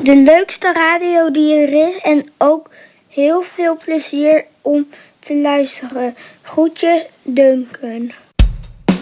De leukste radio die er is en ook heel veel plezier om te luisteren. Groetjes, Duncan.